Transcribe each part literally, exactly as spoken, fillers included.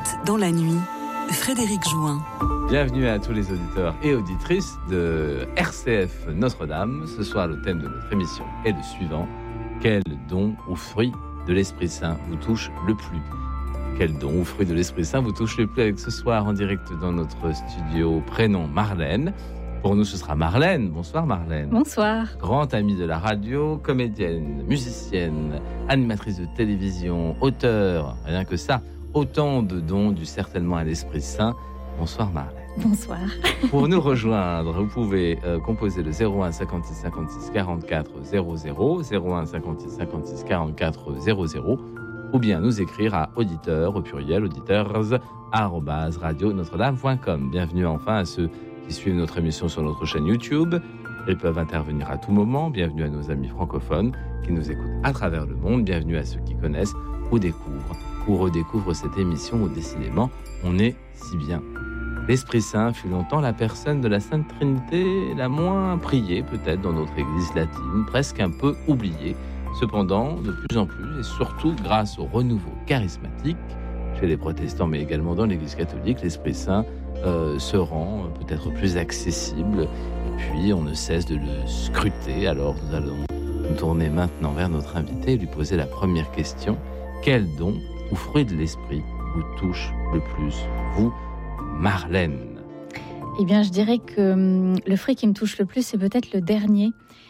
écoute dans la nuit, Frédéric Jouin. Bienvenue à tous les auditeurs et auditrices de R C F Notre-Dame. Ce soir, le thème de notre émission est le suivant. Quel don ou fruit de l'Esprit Saint vous touche le plus ? Quel don ou fruit de l'Esprit Saint vous touche le plus avec ce soir en direct dans notre studio, prénom Marlène. Pour nous, ce sera Marlène. Bonsoir Marlène. Bonsoir. Grande amie de la radio, comédienne, musicienne, animatrice de télévision, auteure, rien que ça. Autant de dons dus certainement à l'Esprit Saint. Bonsoir Marlène. Bonsoir. Pour nous rejoindre, vous pouvez euh, composer le zéro un cinquante-six cinquante-six quarante-quatre zéro zéro, zéro un cinquante-six cinquante-six quarante-quatre zéro zéro, ou bien nous écrire à auditeur, au pluriel, auditeurs, arobase radio notre-dame point com. Bienvenue enfin à ceux qui suivent notre émission sur notre chaîne YouTube. Ils peuvent intervenir à tout moment. Bienvenue à nos amis francophones qui nous écoutent à travers le monde. Bienvenue à ceux qui connaissent ou découvrent ou redécouvrent cette émission où décidément on est si bien. L'Esprit Saint fut longtemps la personne de la Sainte Trinité la moins priée peut-être dans notre Église latine, presque un peu oubliée. Cependant, de plus en plus, et surtout grâce au renouveau charismatique chez les protestants, mais également dans l'Église catholique, l'Esprit Saint euh, se rend peut-être plus accessible. Et puis, on ne cesse de le scruter. Alors, nous allons nous tourner maintenant vers notre invité et lui poser la première question. Quel don ou fruit de l'Esprit vous touche le plus, vous, Marlène? Eh bien, je dirais que hum, le fruit qui me touche le plus, c'est peut-être le dernier.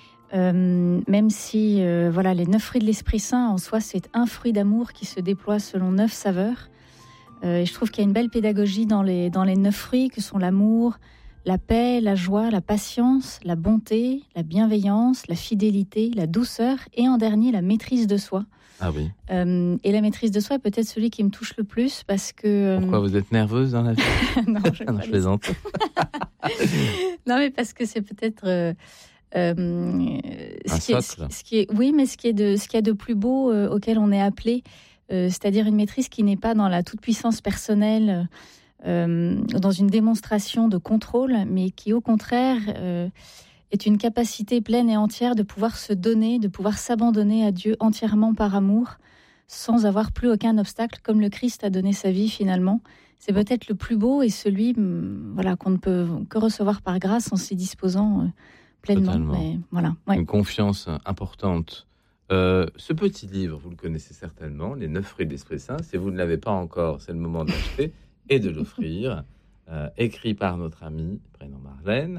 Euh, même si euh, voilà, les neuf fruits de l'Esprit Saint, en soi, c'est un fruit d'amour qui se déploie selon neuf saveurs. Euh, et je trouve qu'il y a une belle pédagogie dans les, dans les neuf fruits, que sont l'amour, la paix, la joie, la patience, la bonté, la bienveillance, la fidélité, la douceur, et en dernier, la maîtrise de soi. Ah oui. Euh, et la maîtrise de soi est peut-être celui qui me touche le plus parce que... Pourquoi vous êtes nerveuse dans la vie? Non, je, non, je plaisante. Non, mais parce que c'est peut-être... Euh, euh, ce, Un qui est, socle. ce qui est, oui, mais ce qui est de, ce qu'il y a de plus beau euh, auquel on est appelé, euh, c'est-à-dire une maîtrise qui n'est pas dans la toute-puissance personnelle, euh, dans une démonstration de contrôle, mais qui au contraire... Euh, est une capacité pleine et entière de pouvoir se donner, de pouvoir s'abandonner à Dieu entièrement par amour, sans avoir plus aucun obstacle, comme le Christ a donné sa vie finalement. C'est peut-être le plus beau et celui voilà, qu'on ne peut que recevoir par grâce en s'y disposant euh, pleinement. Mais, voilà, ouais. Une confiance importante. Euh, ce petit livre, vous le connaissez certainement, Les neuf fruits de l'Esprit Saint. Si vous ne l'avez pas encore, c'est le moment de l'acheter et de l'offrir. Euh, écrit par notre amie, prénom Marlène,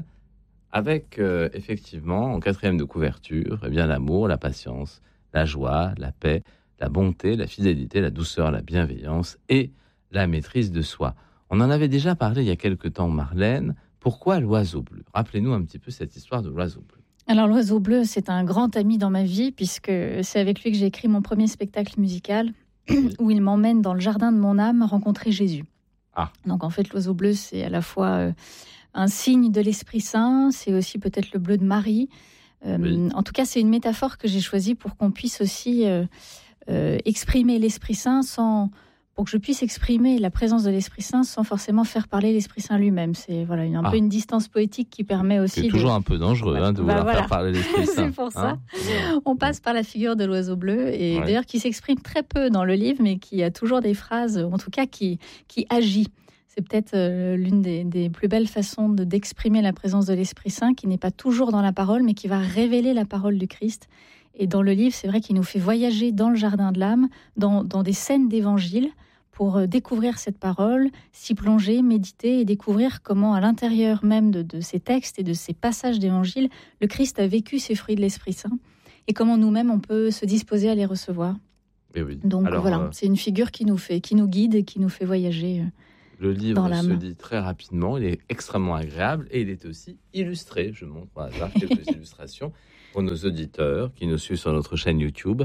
avec euh, effectivement en quatrième de couverture, eh bien l'amour, la patience, la joie, la paix, la bonté, la fidélité, la douceur, la bienveillance et la maîtrise de soi. On en avait déjà parlé il y a quelque temps, Marlène. Pourquoi l'oiseau bleu? Rappelez-nous un petit peu cette histoire de l'oiseau bleu. Alors l'oiseau bleu, c'est un grand ami dans ma vie puisque c'est avec lui que j'ai écrit mon premier spectacle musical oui. où il m'emmène dans le jardin de mon âme rencontrer Jésus. Ah. Donc en fait l'oiseau bleu, c'est à la fois... Euh, un signe de l'Esprit Saint, c'est aussi peut-être le bleu de Marie. Euh, oui. En tout cas, c'est une métaphore que j'ai choisie pour qu'on puisse aussi euh, euh, exprimer l'Esprit Saint sans, pour que je puisse exprimer la présence de l'Esprit Saint sans forcément faire parler l'Esprit Saint lui-même. C'est voilà, un ah. peu une distance poétique qui permet aussi... C'est toujours de... un peu dangereux hein, de bah, vouloir voilà. faire parler l'Esprit Saint. C'est pour ça. Hein On passe par la figure de l'oiseau bleu, et ouais. d'ailleurs qui s'exprime très peu dans le livre, mais qui a toujours des phrases, en tout cas qui, qui agit. C'est peut-être euh, l'une des, des plus belles façons de, d'exprimer la présence de l'Esprit Saint, qui n'est pas toujours dans la parole, mais qui va révéler la parole du Christ. Et dans le livre, c'est vrai qu'il nous fait voyager dans le jardin de l'âme, dans, dans des scènes d'évangile, pour euh, découvrir cette parole, s'y plonger, méditer et découvrir comment, à l'intérieur même de, de ces textes et de ces passages d'évangile, le Christ a vécu ces fruits de l'Esprit Saint, et comment nous-mêmes, on peut se disposer à les recevoir. Et oui. Donc Alors, voilà, euh... c'est une figure qui nous, fait, qui nous guide et qui nous fait voyager. Euh, Le livre se lit très rapidement, il est extrêmement agréable et il est aussi illustré. Je montre au hasard quelques illustrations pour nos auditeurs qui nous suivent sur notre chaîne YouTube.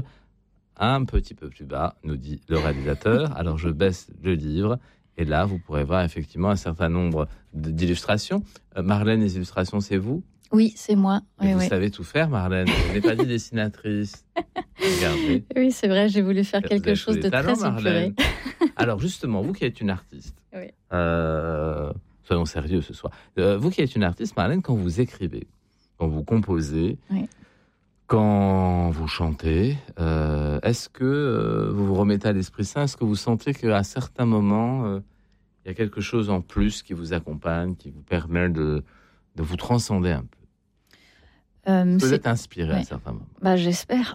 Un petit peu plus bas, nous dit le réalisateur. Alors je baisse le livre et là vous pourrez voir effectivement un certain nombre d'illustrations. Euh, Marlène, les illustrations, c'est vous ? Oui, c'est moi. Oui, vous oui. savez tout faire, Marlène. Vous n'êtes pas dit dessinatrice. Regardez. Oui, c'est vrai, j'ai voulu faire quelque chose de talents, très épuré. Alors justement, vous qui êtes une artiste, oui. euh, soyons sérieux ce soir, euh, vous qui êtes une artiste, Marlène, quand vous écrivez, quand vous composez, oui. Quand vous chantez, euh, est-ce que euh, vous vous remettez à l'Esprit Saint? Est-ce que vous sentez qu'à certains moments, euh, il y a quelque chose en plus qui vous accompagne, qui vous permet de, de vous transcender un peu? euh, Vous êtes inspiré ouais. à certains moments. Bah, j'espère.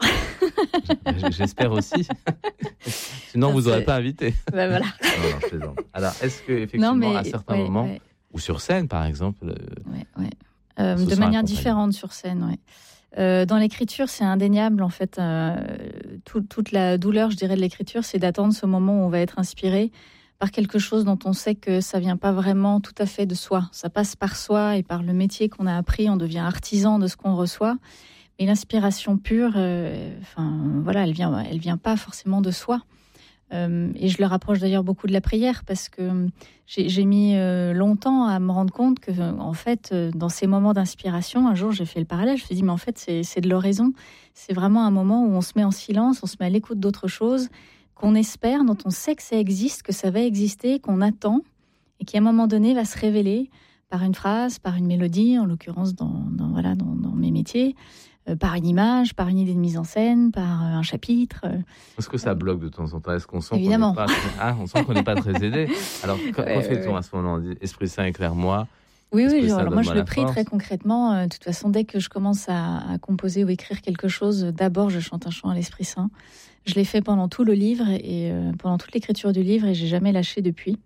J'espère aussi. Sinon, ça, vous n'aurez pas invité. Bah, voilà. non, non, je plaisante. Alors, est-ce qu'effectivement, mais, à certains ouais, moments, ouais. ou sur scène, par exemple... Ouais, ouais. Euh, de manière différente sur scène, oui. Euh, dans l'écriture, c'est indéniable, en fait. Euh, tout, toute la douleur, je dirais, de l'écriture, c'est d'attendre ce moment où on va être inspiré par quelque chose dont on sait que ça vient pas vraiment tout à fait de soi. Ça passe par soi et par le métier qu'on a appris. On devient artisan de ce qu'on reçoit. Mais l'inspiration pure, euh, enfin, voilà, elle vient, elle vient pas forcément de soi. Euh, et je le rapproche d'ailleurs beaucoup de la prière parce que j'ai, j'ai mis euh, longtemps à me rendre compte que, en fait, euh, dans ces moments d'inspiration, un jour j'ai fait le parallèle. Je me suis dit, mais en fait, c'est, c'est de l'oraison. C'est vraiment un moment où on se met en silence, on se met à l'écoute d'autre chose, qu'on espère, dont on sait que ça existe, que ça va exister, qu'on attend, et qui à un moment donné va se révéler par une phrase, par une mélodie, en l'occurrence dans, dans, voilà, dans, dans mes métiers. Euh, par une image, par une idée de mise en scène, par euh, un chapitre. Euh, Est-ce que ça bloque de temps en temps? Est-ce qu'on sent Évidemment. qu'on n'est pas, ah, on sent qu'on n'est pas très aidé? Alors, que ouais, fait-on ouais. à ce moment-là? On dit Esprit Saint, éclaire-moi. Oui, Esprit oui. Genre, alors moi, je le prie très concrètement. Euh, de toute façon, dès que je commence à, à composer ou écrire quelque chose, d'abord, je chante un chant à l'Esprit Saint. Je l'ai fait pendant tout le livre et euh, pendant toute l'écriture du livre et j'ai jamais lâché depuis.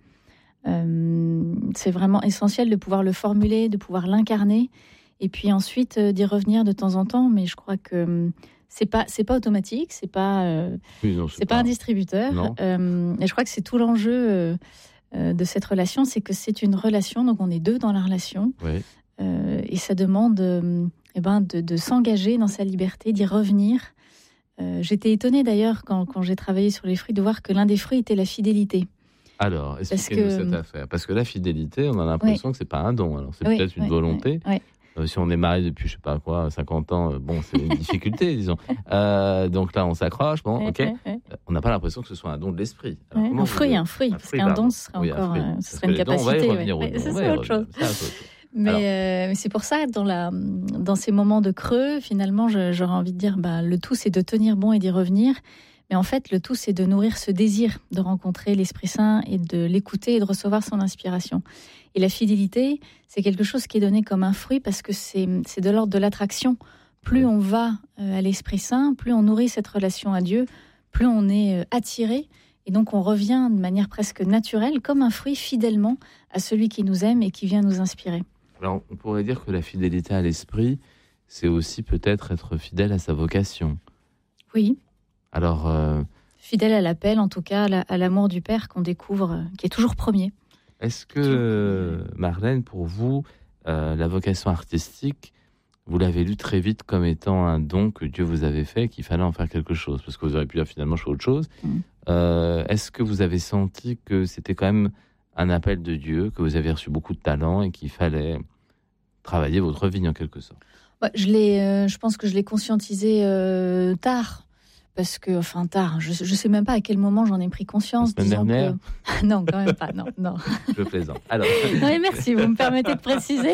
Euh, c'est vraiment essentiel de pouvoir le formuler, de pouvoir l'incarner. Et puis ensuite euh, d'y revenir de temps en temps, mais je crois que euh, c'est pas c'est pas automatique, c'est pas euh, oui, non, c'est, c'est pas, pas un distributeur. Euh, et je crois que c'est tout l'enjeu euh, euh, de cette relation, c'est que c'est une relation, donc on est deux dans la relation, oui. euh, et ça demande euh, eh ben de, de s'engager dans sa liberté, d'y revenir. Euh, j'étais étonnée d'ailleurs quand, quand j'ai travaillé sur les fruits de voir que l'un des fruits était la fidélité. Alors, expliquez-nous que, cette affaire, parce que la fidélité, on a l'impression oui. que c'est pas un don, alors c'est oui, peut-être une oui, volonté. Oui, oui. Euh, si on est marié depuis, je sais pas quoi, cinquante ans, euh, bon, c'est une difficulté, disons. Euh, donc là, on s'accroche, bon, ok. Euh, on n'a pas l'impression que ce soit un don de l'esprit. Alors, ouais, un fruit, un fruit, parce qu'un don, ce serait oui, encore, euh, ce serait une capacité. Dons, on va y revenir ouais. aux dons. C'est, c'est autre chose. Ça, c'est autre chose. Mais, euh, mais c'est pour ça, dans, la, dans ces moments de creux, finalement, je, j'aurais envie de dire, bah, le tout, c'est de tenir bon et d'y revenir. Mais en fait, le tout, c'est de nourrir ce désir de rencontrer l'Esprit Saint et de l'écouter et de recevoir son inspiration. Et la fidélité, c'est quelque chose qui est donné comme un fruit parce que c'est, c'est de l'ordre de l'attraction. Plus on va à l'Esprit Saint, plus on nourrit cette relation à Dieu, plus on est attiré. Et donc, on revient de manière presque naturelle, comme un fruit, fidèlement à celui qui nous aime et qui vient nous inspirer. Alors, on pourrait dire que la fidélité à l'Esprit, c'est aussi peut-être être fidèle à sa vocation. Oui. Alors, euh... fidèle à l'appel, en tout cas, à l'amour du Père qu'on découvre, qui est toujours premier. Est-ce que, Marlène, pour vous, euh, la vocation artistique, vous l'avez lu très vite comme étant un don que Dieu vous avait fait, qu'il fallait en faire quelque chose, parce que vous auriez pu dire finalement je fais autre chose. Mmh. Euh, est-ce que vous avez senti que c'était quand même un appel de Dieu, que vous avez reçu beaucoup de talent et qu'il fallait travailler votre vie en quelque sorte? Ouais, je l'ai, euh, je pense que je l'ai conscientisé euh, tard. Parce que, enfin, tard, je ne sais même pas à quel moment j'en ai pris conscience. La semaine dernière que... Non, quand même pas, non. non. Je plaisante. Alors... Oui, merci, vous me permettez de préciser.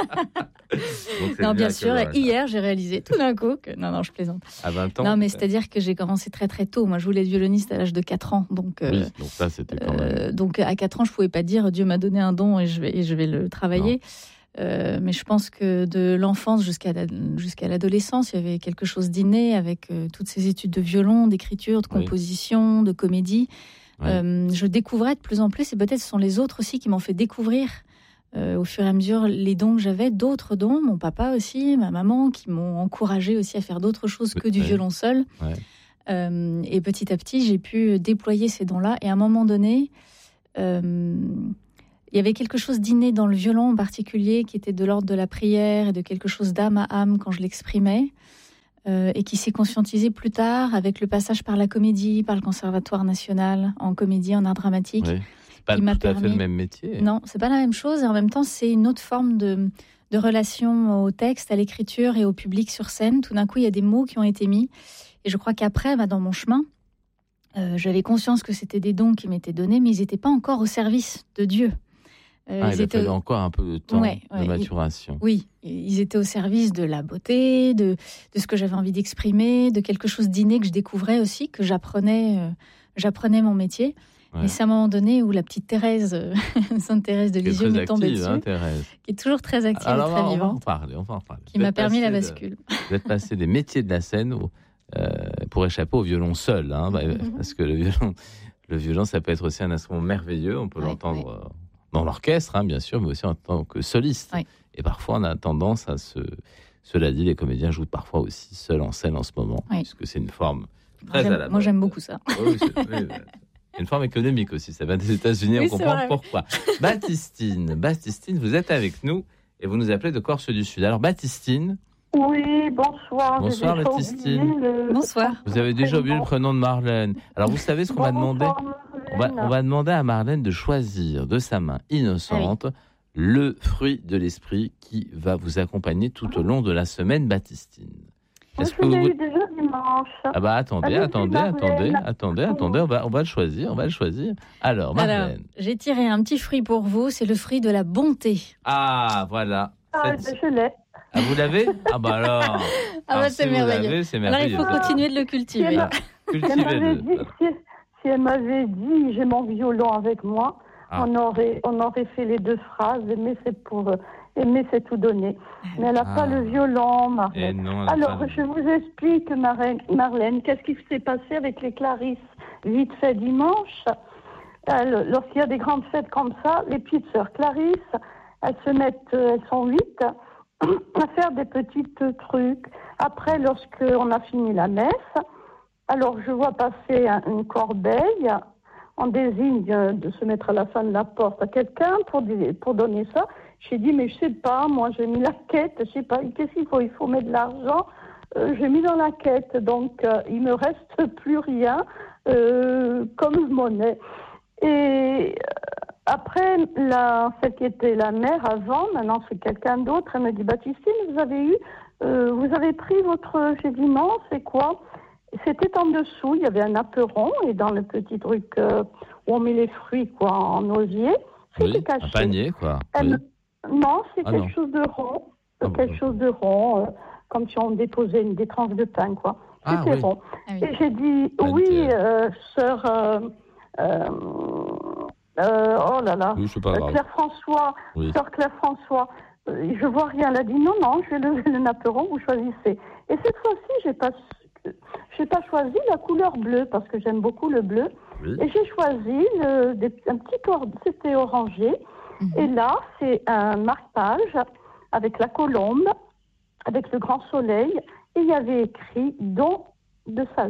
Non, bien sûr, hier, j'ai réalisé tout d'un coup que... Non, non, je plaisante. À vingt ans? Non, mais c'est-à-dire que j'ai commencé très, très tôt. Moi, je voulais être violoniste à l'âge de quatre ans. Donc, euh, oui, donc ça, c'était quand même... Euh, donc, à quatre ans, je ne pouvais pas dire « Dieu m'a donné un don et je vais, et je vais le travailler ». Euh, mais je pense que de l'enfance jusqu'à, la, jusqu'à l'adolescence, il y avait quelque chose d'inné avec euh, toutes ces études de violon, d'écriture, de composition, oui. de comédie. Oui. Euh, je découvrais de plus en plus, et peut-être ce sont les autres aussi qui m'ont fait découvrir euh, au fur et à mesure les dons que j'avais, d'autres dons, mon papa aussi, ma maman, qui m'ont encouragé aussi à faire d'autres choses que du oui. violon seul. Oui. Euh, et petit à petit, j'ai pu déployer ces dons-là. Et à un moment donné... Euh, il y avait quelque chose d'inné dans le violon en particulier qui était de l'ordre de la prière et de quelque chose d'âme à âme quand je l'exprimais euh, et qui s'est conscientisé plus tard avec le passage par la comédie, par le Conservatoire national en comédie, en art dramatique. Oui. C'est pas qui tout m'a à permis... fait le même métier. Non, c'est pas la même chose et en même temps c'est une autre forme de, de relation au texte, à l'écriture et au public sur scène. Tout d'un coup il y a des mots qui ont été mis et je crois qu'après, bah, dans mon chemin, Euh, j'avais conscience que c'était des dons qui m'étaient donnés, mais ils n'étaient pas encore au service de Dieu. Euh, ah, ils il a étaient... fallu encore un peu de temps ouais, de ouais, maturation. Ils... Oui, ils étaient au service de la beauté, de, de ce que j'avais envie d'exprimer, de quelque chose d'inné que je découvrais aussi, que j'apprenais, euh, j'apprenais mon métier. Ouais. Et c'est à un moment donné où la petite Thérèse, euh, Sainte Thérèse de Lisieux, m'est tombée dessus, hein, Thérèse. Qui est toujours très active Alors, et très on va, vivante. On va en parler, on va en parler. Qui m'a permis la bascule. De, vous êtes passé des métiers de la scène au, euh, pour échapper au violon seul, hein, mm-hmm. parce que le violon, le violon, ça peut être aussi un instrument merveilleux. On peut ouais, l'entendre ouais. euh, dans l'orchestre, hein, bien sûr, mais aussi en tant que soliste. Ouais. Et parfois, on a tendance à se... Cela dit, les comédiens jouent parfois aussi seuls en scène en ce moment, ouais. puisque c'est une forme très moi, à la mode. Moi, j'aime beaucoup ça. Oui, c'est, oui, une forme économique aussi, ça vient des États-Unis, oui, on comprend vrai. Pourquoi. Baptistine, Baptistine, vous êtes avec nous et vous nous appelez de Corse du Sud. Alors, Baptistine. Oui, bonsoir. Bonsoir, Baptistine. Le... Bonsoir. Vous avez déjà oublié le prénom de Marlène. Alors, vous savez ce qu'on va demander ? on va, on va demander à Marlène de choisir de sa main innocente ah oui. le fruit de l'esprit qui va vous accompagner tout au long de la semaine, Baptistine. Est-ce que vous... eu déjà dimanche. Ah bah attendez, Avec attendez, attendez, attendez, attendez, on va, on va le choisir, on va le choisir. Alors, Marlène. Alors, j'ai tiré un petit fruit pour vous, c'est le fruit de la bonté. Ah, voilà. Ah, Cette... je l'ai. Ah, vous l'avez ? Ah bah alors. Ah bah alors, c'est, si merveilleux. c'est merveilleux. Alors, il faut continuer de le cultiver. Si elle, Cultivez-le. Dit, si, si elle m'avait dit, j'ai mon violon avec moi, ah. on, aurait, on aurait fait les deux phrases, mais c'est pour... Mais c'est tout donné. Mais elle n'a ah. pas le violon, Marlène. Non, Alors, je vous explique, Marlène, Marlène, qu'est-ce qui s'est passé avec les Clarisses vite fait dimanche. Elle, lorsqu'il y a des grandes fêtes comme ça, les petites sœurs Clarisse, elles se mettent, elles sont huit, à faire des petits trucs. Après, lorsqu'on a fini la messe, alors je vois passer un, une corbeille. On désigne de se mettre à la fin de la porte à quelqu'un pour, pour donner ça. J'ai dit, mais je sais pas, moi j'ai mis la quête, je sais pas, qu'est-ce qu'il faut ? Il faut mettre de l'argent. Euh, j'ai mis dans la quête, donc euh, il me reste plus rien euh, comme monnaie. Et euh, après, la, celle qui était la mère avant, maintenant c'est quelqu'un d'autre, elle me dit, Baptistine, vous avez eu, euh, vous avez pris votre... J'ai dit, non, c'est quoi ? C'était en dessous, il y avait un apéron, et dans le petit truc euh, où on met les fruits, quoi, en osier, c'était oui, caché. Un panier, quoi. Elle, oui. Non, c'est ah, quelque non. chose de rond, ah, quelque bon. chose de rond, euh, comme si on déposait une, des tranches de pain, quoi. Ah, C'était oui. rond. Ah, oui. Et j'ai dit, ah, oui, euh, sœur, euh, euh, euh, oh là là, oui, c'est pas grave. Claire François, oui. sœur Claire François, euh, je vois rien. Elle a dit, non, non, je vais lever le napperon, vous choisissez. Et cette fois-ci, j'ai pas, j'ai pas choisi la couleur bleue, parce que j'aime beaucoup le bleu. Oui. Et j'ai choisi le, des, un petit or, c'était orangé. Et là, c'est un marque-page avec la colombe, avec le grand soleil, et il y avait écrit « don de sagesse ».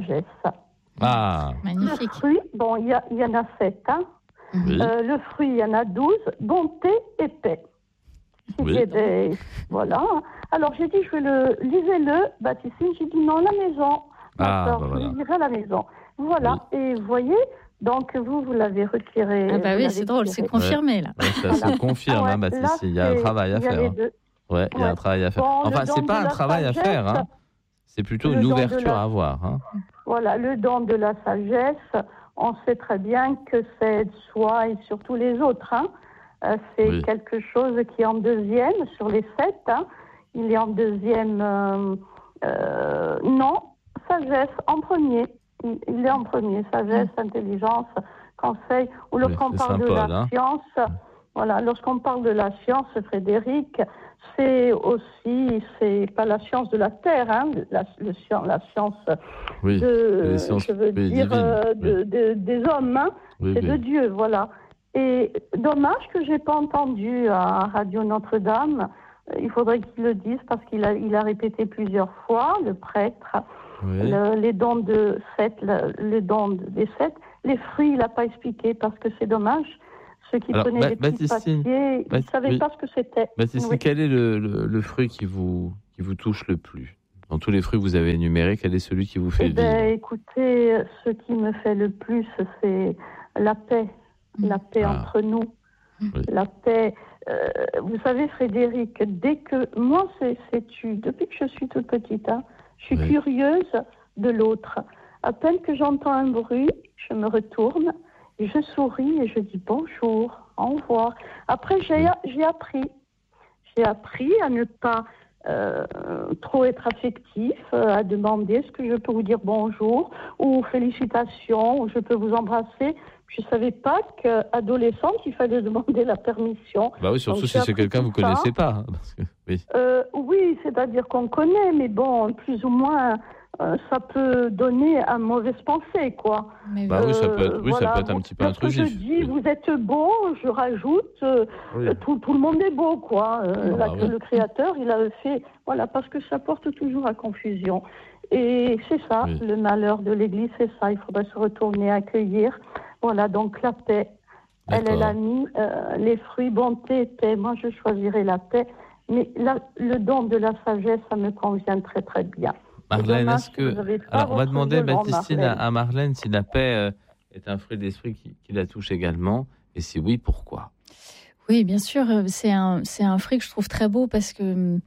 Ah, magnifique. Le fruit, bon, il y, y en a sept, hein. Oui. Euh, le fruit, il y en a douze, bonté et paix. Oui. Des, voilà. Alors, j'ai dit, je vais le... Lisez-le, Baptistine. J'ai dit, non, la maison. Ah, Alors, bah je voilà. le lirai à la maison. Voilà. Oui. Et vous voyez... Donc, vous, vous l'avez retiré. Ah bah oui, c'est drôle, c'est confirmé, ouais. là. Ouais, ça voilà. se confirme, ah ouais, hein, Baptiste. Il y a un travail à faire. Hein. Ouais, il y a un travail à faire. Bon, enfin, c'est pas un travail sagesse, à faire, hein. C'est plutôt une ouverture la... à avoir. Hein. Voilà, le don de la sagesse, on sait très bien que c'est soi et surtout les autres. Hein. Euh, c'est oui. quelque chose qui est en deuxième sur les sept. Hein. Il est en deuxième, euh, euh, non, sagesse en premier. Il est en premier, sagesse, mmh. intelligence, conseil. Ou lorsqu'on oui, parle sympa, de la là. science, voilà, lorsqu'on parle de la science, Frédéric, c'est aussi, c'est pas la science de la terre, hein, la, le, la science oui, de, sciences, je veux oui, dire, euh, oui. de, de, des hommes, hein, oui, c'est oui. de Dieu, voilà. Et dommage que j'ai pas entendu à Radio Notre-Dame. Il faudrait qu'il le dise parce qu'il a, il a répété plusieurs fois, le prêtre. Oui. Le, les dons de sept, le, les dons des sept, les fruits, il n'a pas expliqué parce que c'est dommage. Ceux qui Alors, prenaient bah, des petits papiers, ils ne savaient oui. pas ce que c'était. Baptiste, oui. quel est le, le, le fruit qui vous, qui vous touche le plus ? Dans tous les fruits que vous avez énumérés, quel est celui qui vous fait eh vivre ? ben, Écoutez, ce qui me fait le plus, c'est la paix. Mmh. La paix ah. entre nous. Oui. La paix. Euh, vous savez, Frédéric, dès que... Moi, c'est, c'est tu, depuis que je suis toute petite, hein, je suis oui. curieuse de l'autre. À peine que j'entends un bruit, je me retourne Et je souris et je dis bonjour, au revoir. Après, j'ai, j'ai appris. J'ai appris à ne pas euh, trop être affectif, euh, à demander est-ce que je peux vous dire bonjour ou félicitations, ou je peux vous embrasser. Je ne savais pas qu'adolescente, il fallait demander la permission. Bah oui, surtout Donc, si c'est quelqu'un que vous ne connaissez pas. Hein, parce que, oui. Euh, oui, c'est-à-dire qu'on connaît, mais bon, plus ou moins, euh, ça peut donner à mauvaise pensée, quoi. Mais bah oui, ça peut être, oui, voilà. ça peut être un petit peu Lorsque intrusif. je dis oui. vous êtes beau, je rajoute euh, Oui. tout, tout le monde est beau, quoi. Euh, Ah, la- oui. Le créateur, il a fait, voilà, parce que ça porte toujours à confusion. Et c'est ça, Oui. le malheur de l'Église, c'est ça. Il faudrait se retourner, accueillir. Voilà, donc la paix. Elle, elle a mis euh, les fruits, bonté, paix. Moi, je choisirais la paix. Mais la, le don de la sagesse, ça me convient très, très bien. Marlène, dommage est-ce que vous que... avez pas Alors, on va votre demander, violon, Baptistine, Marlène. à, à Marlène si la paix euh, est un fruit d'esprit qui, qui la touche également. Et si oui, pourquoi ? Oui, bien sûr, c'est un, c'est un fruit que je trouve très beau parce que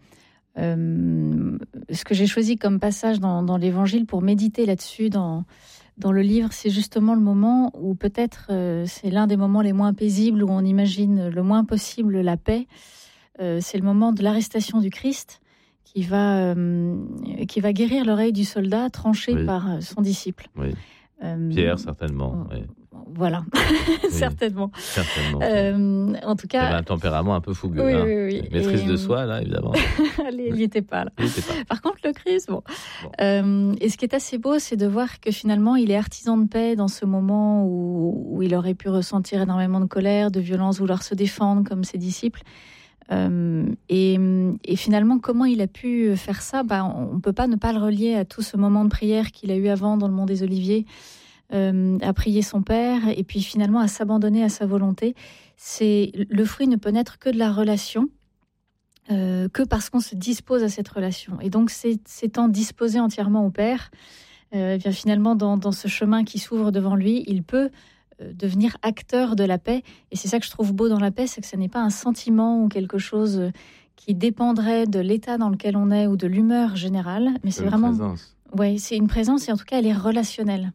euh, ce que j'ai choisi comme passage dans, dans l'Évangile pour méditer là-dessus dans, dans le livre, c'est justement le moment où peut-être euh, c'est l'un des moments les moins paisibles, où on imagine le moins possible la paix. Euh, c'est le moment de l'arrestation du Christ qui va, euh, qui va guérir l'oreille du soldat tranché Oui. par son disciple. Oui. Euh, Pierre, certainement. euh, Oui. Voilà, Oui. certainement. Certainement. Euh, en tout Il avait cas, un tempérament un peu fougueux. oui, hein. oui, oui. Maîtrise Et- de soi, là, évidemment. il n'y était pas là. Il était pas. Par contre, le Christ, bon. Bon. Euh, et ce qui est assez beau, c'est de voir que finalement, il est artisan de paix dans ce moment où, où il aurait pu ressentir énormément de colère, de violence, vouloir se défendre comme ses disciples. Euh, et, et finalement, comment il a pu faire ça ? Bah, on ne peut pas ne pas le relier à tout ce moment de prière qu'il a eu avant dans le Mont des Oliviers, euh, à prier son Père, et puis finalement à s'abandonner à sa volonté. C'est, le fruit ne peut naître que de la relation, euh, que parce qu'on se dispose à cette relation. Et donc, c'est, s'étant disposé entièrement au Père, euh, bien finalement, dans, dans ce chemin qui s'ouvre devant lui, il peut euh, devenir acteur de la paix. Et c'est ça que je trouve beau dans la paix, c'est que ce n'est pas un sentiment ou quelque chose qui dépendrait de l'état dans lequel on est ou de l'humeur générale, mais c'est Une vraiment... présence. Oui, c'est une présence et en tout cas, elle est relationnelle.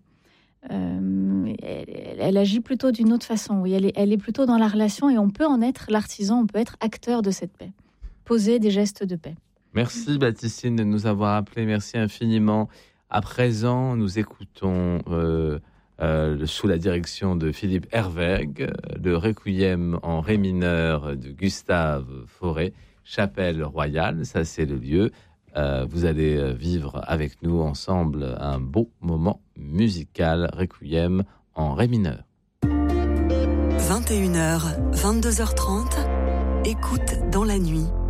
Euh, elle, elle agit plutôt d'une autre façon. Oui, elle est, elle est plutôt dans la relation et on peut en être l'artisan, on peut être acteur de cette paix. Poser des gestes de paix. Merci Baptistine de nous avoir appelés. Merci infiniment. À présent, nous écoutons, euh, euh, sous la direction de Philippe Hervègue, le Requiem en ré mineur de Gustave Fauré, Chapelle Royale. Ça, c'est le lieu. Euh, vous allez vivre avec nous ensemble un beau moment musical, Requiem en ré mineur. vingt et une heures, vingt-deux heures trente, écoute dans la nuit.